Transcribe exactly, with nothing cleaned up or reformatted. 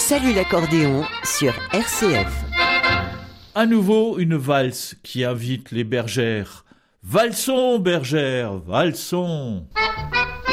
Salut l'accordéon sur R C F. À nouveau une valse qui invite les bergères. Valsons, bergères, valsons.